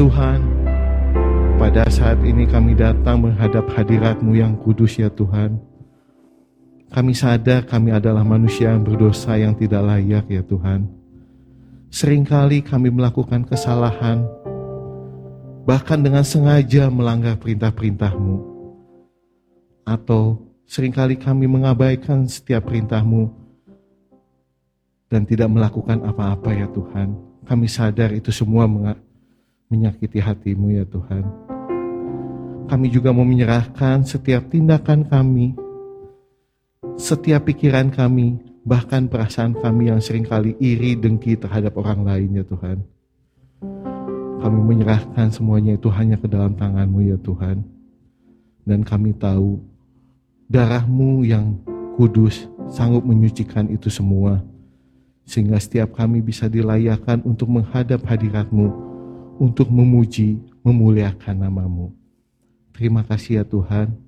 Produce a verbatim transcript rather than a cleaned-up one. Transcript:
Tuhan, pada saat ini kami datang menghadap hadirat-Mu yang kudus ya Tuhan. Kami sadar kami adalah manusia yang berdosa yang tidak layak ya Tuhan. Seringkali kami melakukan kesalahan, bahkan dengan sengaja melanggar perintah-perintah-Mu. Atau seringkali kami mengabaikan setiap perintah-Mu dan tidak melakukan apa-apa ya Tuhan. Kami sadar itu semua menyakiti hati-Mu ya Tuhan. Kami juga mau menyerahkan setiap tindakan kami, setiap pikiran kami, bahkan perasaan kami yang seringkali iri, dengki terhadap orang lain ya Tuhan. Kami menyerahkan semuanya itu hanya ke dalam tangan-Mu ya Tuhan. Dan kami tahu darah-Mu yang kudus sanggup menyucikan itu semua. Sehingga setiap kami bisa dilayakkan untuk menghadap hadirat-Mu, untuk memuji, memuliakan nama-Mu. Terima kasih ya Tuhan.